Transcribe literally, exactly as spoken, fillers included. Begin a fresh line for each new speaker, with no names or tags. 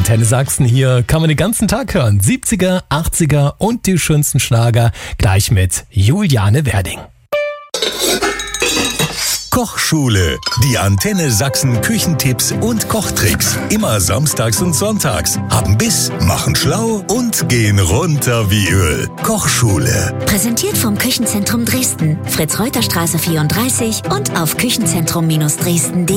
Antenne Sachsen. Hier kann man den ganzen Tag hören. siebziger, achtziger und die schönsten Schlager. Gleich mit Juliane Werding.
Kochschule. Die Antenne Sachsen Küchentipps und Kochtricks. Immer samstags und sonntags. Haben Biss, machen schlau und gehen runter wie Öl. Kochschule.
Präsentiert vom Küchenzentrum Dresden. Fritz-Reuter-Straße vierunddreißig und auf küchenzentrum Dresden punkt de.